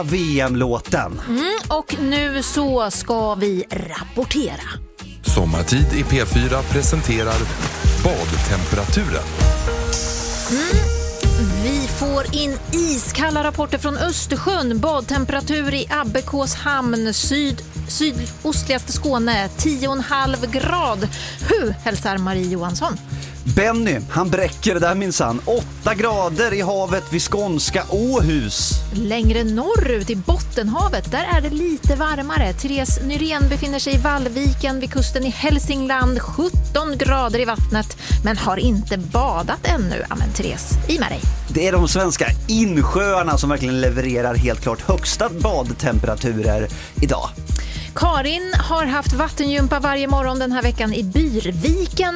VM-låten. Och nu så ska vi rapportera. Sommartid i P4 presenterar badtemperaturen. Vi får in iskalla rapporter från Östersjön. Badtemperatur i Abbekås hamn, sydostligaste Skåne, 10,5 grad. Hur hälsar Marie Johansson? Benny, han bräcker det där minsann. 8 grader i havet vid skånska Åhus. Längre norrut i Bottenhavet, där är det lite varmare. Therese Nyrén befinner sig i Vallviken vid kusten i Hälsingland. 17 grader i vattnet, men har inte badat ännu. Ja, men Therese, i med dig. Det är de svenska insjöarna som verkligen levererar helt klart högsta badtemperaturer idag. Karin har haft vattengympa varje morgon den här veckan i Byrviken,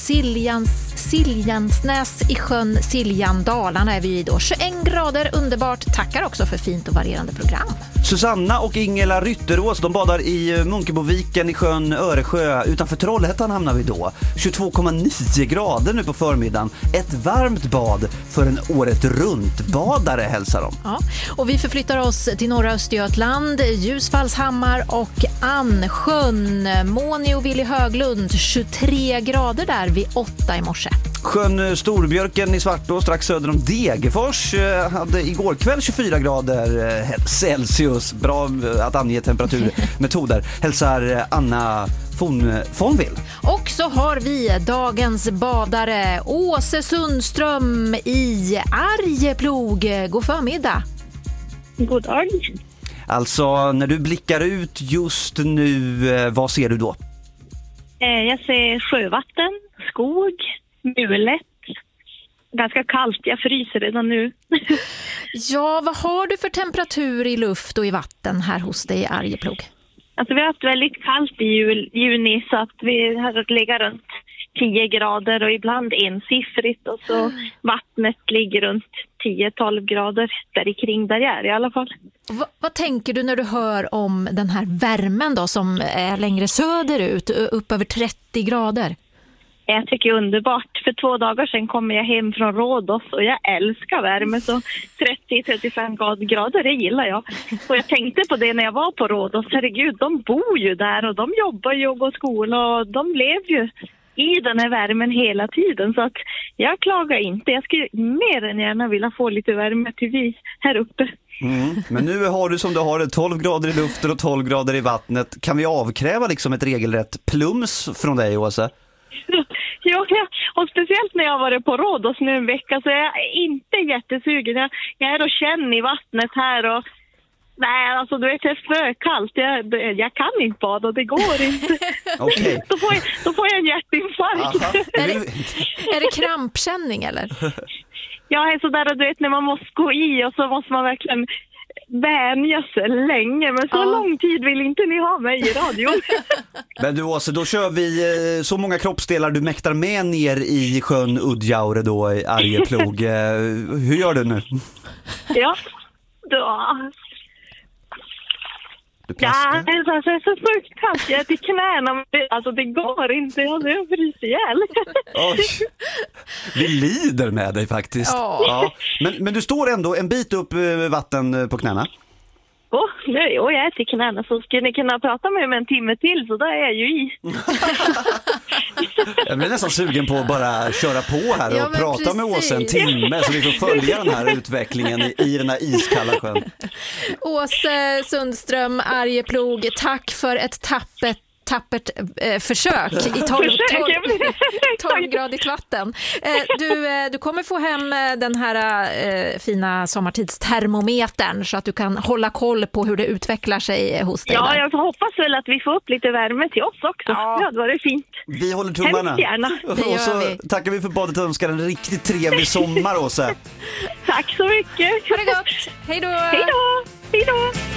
Siljansnäs i sjön Siljan, Dalarna är vi i då. 21 grader, underbart. Tackar också för fint och varierande program. Susanna och Ingela Rytterås, de badar i Munkeboviken i sjön Öresjö. Utanför Trollhättan hamnar vi då. 22,9 grader nu på förmiddagen. Ett varmt bad för en året runt badare hälsar de. Ja, och vi förflyttar oss till norra Östergötland, Ljusfallshammar och Ansjön. Moni och Willy Höglund, 23 grader där vid 8 i morse. Sjön Storbjörken i Svartå strax söder om Degerfors hade igår kväll 24 grader Celsius. Bra att ange temperaturmetoder. Hälsar Anna Fonvill. Och så har vi dagens badare Åse Sundström i Arjeplog. God förmiddag. God dag. Alltså, när du blickar ut just nu, vad ser du då? Jag ser sjövatten, skog, mulet. Ganska kallt, jag fryser redan nu. Ja, vad har du för temperatur i luft och i vatten här hos dig i Arjeplog? Alltså vi har haft väldigt kallt i juni så att vi har legat runt 10 grader och ibland ensiffrigt och så vattnet ligger runt 10-12 grader där kring där jag är i alla fall. Vad tänker du när du hör om den här värmen då som är längre söderut, upp över 30 grader? Jag tycker det är underbart. För 2 dagar sedan kom jag hem från Rhodos och jag älskar värme. Så 30-35 grader, det gillar jag. Och jag tänkte på det när jag var på Rhodos. Herregud, de bor ju där och de jobbar ju och går skola och de lever ju i den här värmen hela tiden. Så att jag klagar inte. Jag skulle mer än gärna vilja få lite värme till vi här uppe. Men nu har du som du har 12 grader i luften och 12 grader i vattnet. Kan vi avkräva liksom ett regelrätt plums från dig, Åsa? Ja, och speciellt när jag var på Rhodos nu en vecka så är jag inte jättesugen. Jag är och känner i vattnet här och nej, alltså du vet, det är för kallt. Jag kan inte bada, det går inte. Okay. Då får jag en hjärtinfarkt. Är det krampkänning eller? Ja, så där du vet när man måste gå i och så måste man verkligen vänja sig länge, men så lång tid vill inte ni ha mig i radion. Men du Åsa, då kör vi så många kroppsdelar du mäktar med ner i sjön Udjaure då i Arjeplog. Hur gör du nu? Ja, då... Ja, det är så sjukt kallt. Jag är till knäna. Alltså det går inte. Jag fryser ihjäl. Vi lider med dig faktiskt. Ja. Men du står ändå en bit upp vatten på knäna. Nej, jag är till knäna. Så skulle ni kunna prata med mig en timme till så där är jag ju i. Jag blir nästan sugen på att bara köra på här och prata med Åsa en timme så vi får följa den här utvecklingen i den här iskalla sjön. Åse Sundström, Arjeplog, tack för ett tappert försök i 12-gradigt vatten. Du kommer få hem den här fina sommartidstermometern så att du kan hålla koll på hur det utvecklar sig hos dig. Ja, jag hoppas väl att vi får upp lite värme till oss också. Ja, det var fint. Vi håller tummarna. Hemskt gärna. Och så tackar vi för badet och önskar en riktigt trevlig sommar, Åsa. Tack så mycket. Ha det gott. Hej då. Hej då. Hej då.